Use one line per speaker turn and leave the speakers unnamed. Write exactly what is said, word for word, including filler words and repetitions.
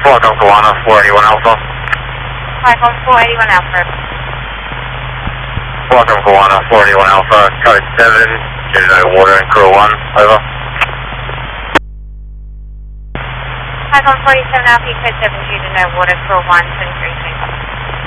Welcome Goanna, four eighty-one Alpha.
Welcome four eighty-one Alpha.
Welcome Goanna, four eighty-one Alpha, code seven, due to no water in crew one, over.
Welcome forty-seven Alpha, code seven, due to no water, crew one, twenty-three.